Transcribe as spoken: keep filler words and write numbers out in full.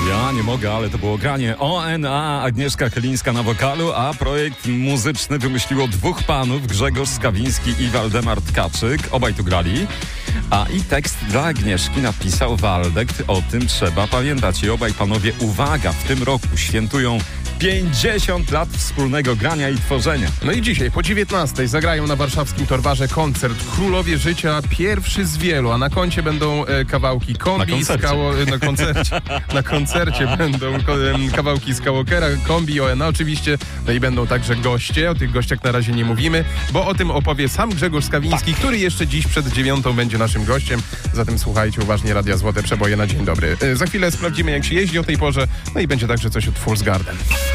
Ja nie mogę, ale to było granie O N A, Agnieszka Chylińska na wokalu, a projekt muzyczny wymyśliło dwóch panów, Grzegorz Skawiński i Waldemar Tkaczyk. Obaj tu grali. A i tekst dla Agnieszki napisał Waldek. O tym trzeba pamiętać. I obaj panowie, uwaga, w tym roku świętują pięćdziesiąt lat wspólnego grania i tworzenia. No i dzisiaj po dziewiętnastej zagrają na warszawskim Torwarze koncert Królowie Życia, pierwszy z wielu, a na koncie będą e, kawałki Kombi, Na koncercie. Skało, na koncercie, na koncercie będą e, kawałki Skywalkera, Kombi, O N A oczywiście, no i będą także goście, o tych gościach na razie nie mówimy, bo o tym opowie sam Grzegorz Skawiński, który jeszcze dziś przed dziewiątą będzie naszym gościem, zatem słuchajcie uważnie Radia Złote Przeboje na dzień dobry. E, za chwilę sprawdzimy, jak się jeździ o tej porze, no i będzie także coś od Fool's Garden.